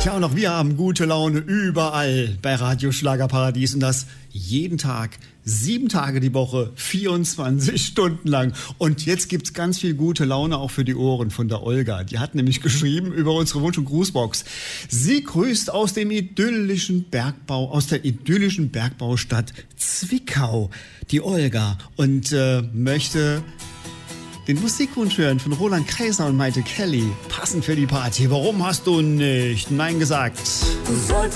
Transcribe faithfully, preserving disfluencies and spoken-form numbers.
Tja, und auch wir haben gute Laune überall bei Radio Schlagerparadies und das jeden Tag, sieben Tage die Woche, vierundzwanzig Stunden lang. Und jetzt gibt's ganz viel gute Laune auch für die Ohren von der Olga. Die hat nämlich geschrieben über unsere Wunsch- und Grußbox. Sie grüßt aus dem idyllischen Bergbau, aus der idyllischen Bergbaustadt Zwickau, die Olga, und äh, möchte den Musikwunsch hören von Roland Kaiser und Maite Kelly. Passend für die Party. Warum hast du nicht Nein gesagt?